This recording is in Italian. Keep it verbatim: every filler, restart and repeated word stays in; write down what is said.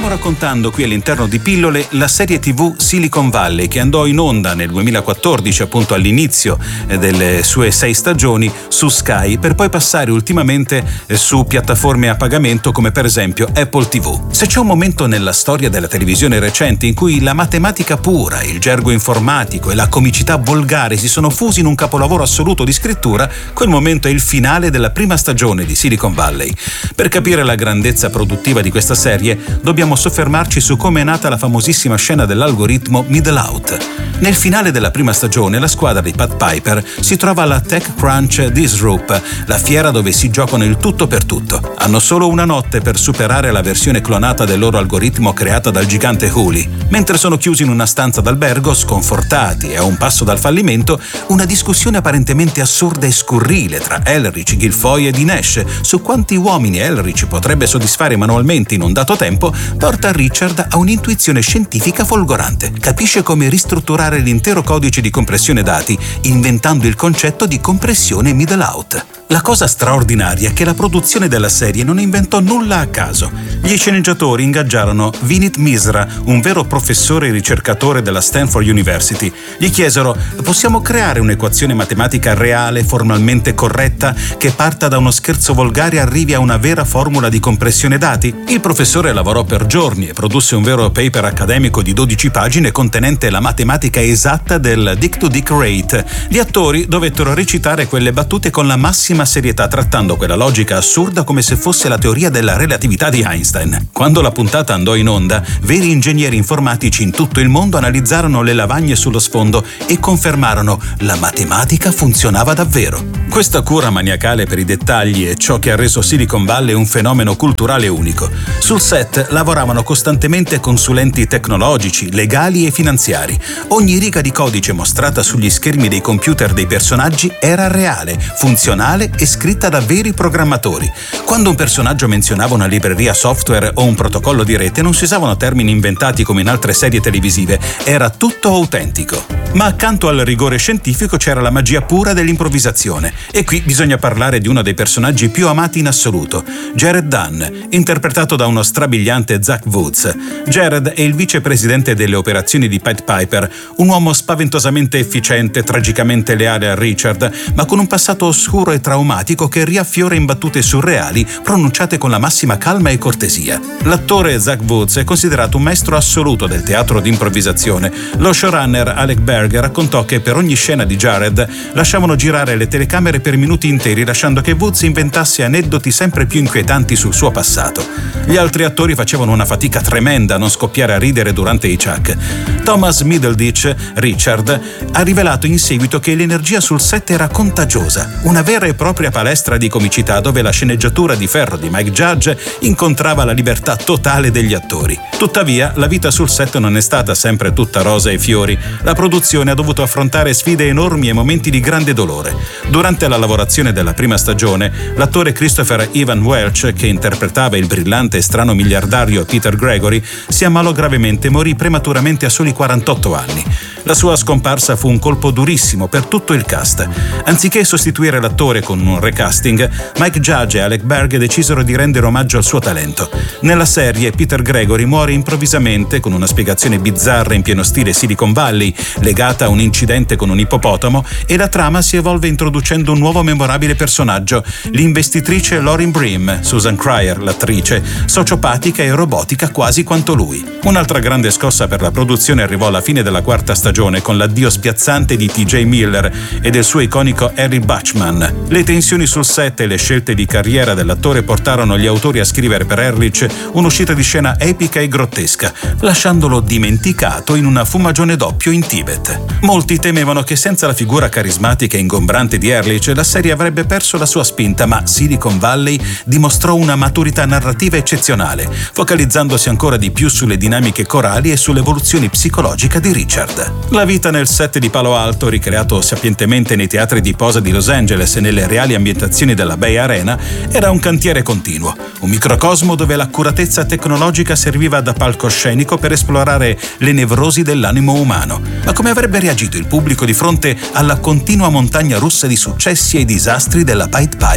stiamo raccontando qui all'interno di Pillole la serie tivù Silicon Valley, che andò in onda nel duemilaquattordici, appunto all'inizio delle sue sei stagioni su Sky, per poi passare ultimamente su piattaforme a pagamento come per esempio Apple tivù. Se c'è un momento nella storia della televisione recente in cui la matematica pura, il gergo informatico e la comicità volgare si sono fusi in un capolavoro assoluto di scrittura, quel momento è il finale della prima stagione di Silicon Valley. Per capire la grandezza produttiva di questa serie dobbiamo soffermarci su come è nata la famosissima scena dell'algoritmo Middle Out. Nel finale della prima stagione la squadra di Pat Piper si trova alla TechCrunch Disrupt, la fiera dove si giocano il tutto per tutto. Hanno solo una notte per superare la versione clonata del loro algoritmo creata dal gigante Hooli. Mentre sono chiusi in una stanza d'albergo, sconfortati e a un passo dal fallimento, una discussione apparentemente assurda e scurrile tra Elrich, Gilfoy e Dinesh su quanti uomini Elrich potrebbe soddisfare manualmente in un dato tempo porta Richard a un'intuizione scientifica folgorante. Capisce come ristrutturare l'intero codice di compressione dati inventando il concetto di compressione middle out. La cosa straordinaria è che la produzione della serie non inventò nulla a caso. Gli sceneggiatori ingaggiarono Vinit Misra, un vero professore e ricercatore della Stanford University. Gli chiesero: possiamo creare un'equazione matematica reale, formalmente corretta, che parta da uno scherzo volgare e arrivi a una vera formula di compressione dati? Il professore lavorò per giorni e produsse un vero paper accademico di dodici pagine contenente la matematica esatta del dick-to-dick rate. Gli attori dovettero recitare quelle battute con la massima serietà, trattando quella logica assurda come se fosse la teoria della relatività di Einstein. Quando la puntata andò in onda, veri ingegneri informatici in tutto il mondo analizzarono le lavagne sullo sfondo e confermarono: la matematica funzionava davvero. Questa cura maniacale per i dettagli è ciò che ha reso Silicon Valley un fenomeno culturale unico. Sul set lavoravano costantemente consulenti tecnologici, legali e finanziari. Ogni riga di codice mostrata sugli schermi dei computer dei personaggi era reale, funzionale e scritta da veri programmatori. Quando un personaggio menzionava una libreria software o un protocollo di rete non si usavano termini inventati come in altre serie televisive, era tutto autentico. Ma accanto al rigore scientifico c'era la magia pura dell'improvvisazione, e qui bisogna parlare di uno dei personaggi più amati in assoluto, Jared Dunn, interpretato da uno strabiliante Zach Woods. Jared è il vicepresidente delle operazioni di Pied Piper, un uomo spaventosamente efficiente, tragicamente leale a Richard, ma con un passato oscuro e traumatico che riaffiora in battute surreali pronunciate con la massima calma e cortesia. L'attore Zach Woods è considerato un maestro assoluto del teatro d'improvvisazione. Lo showrunner Alec Berg raccontò che per ogni scena di Jared lasciavano girare le telecamere per minuti interi, lasciando che Woods inventasse aneddoti sempre più inquietanti sul suo passato. Gli altri attori facevano una fatica tremenda a non scoppiare a ridere durante i chuck. Thomas Middleditch, Richard, ha rivelato in seguito che l'energia sul set era contagiosa, una vera e propria palestra di comicità dove la sceneggiatura di ferro di Mike Judge incontrava la libertà totale degli attori. Tuttavia, la vita sul set non è stata sempre tutta rosa e fiori. La produzione ha dovuto affrontare sfide enormi e momenti di grande dolore. Durante la lavorazione della prima stagione, l'attore Christopher Ivan Welch, che interpretava il brillante e strano miliardario Peter Gregory, si ammalò gravemente e morì prematuramente a soli quarantotto anni. La sua scomparsa fu un colpo durissimo per tutto il cast. Anziché sostituire l'attore con un recasting, Mike Judge e Alec Berg decisero di rendere omaggio al suo talento. Nella serie Peter Gregory muore improvvisamente con una spiegazione bizzarra in pieno stile Silicon Valley, legata a un incidente con un ippopotamo, e la trama si evolve introducendo un nuovo memorabile personaggio, l'investitrice Lauren Brim, Susan Cryer, l'attrice, sociopatica e robotica quasi quanto lui. Un'altra grande scossa per la produzione arrivò alla fine della quarta stagione con l'addio spiazzante di T J Miller e del suo iconico Harry Bachman. Le tensioni sul set e le scelte di carriera dell'attore portarono gli autori a scrivere per Ehrlich un'uscita di scena epica e grottesca, lasciandolo dimenticato in una fumagione doppio in Tibet. Molti temevano che senza la figura carismatica e ingombrante di Ehrlich la serie avrebbe perso la sua spinta, ma Silicon Valley dimostrò una maturità narrativa eccezionale, focalizzandosi ancora di più sulle dinamiche corali e sull'evoluzione psicologica di Richard. La vita nel set di Palo Alto, ricreato sapientemente nei teatri di posa di Los Angeles e nelle reali ambientazioni della Bay Arena, era un cantiere continuo, un microcosmo dove l'accuratezza tecnologica serviva da palcoscenico per esplorare le nevrosi dell'animo umano. Ma come avrebbe reagito il pubblico di fronte alla continua montagna russa di successi e disastri della Pied Piper?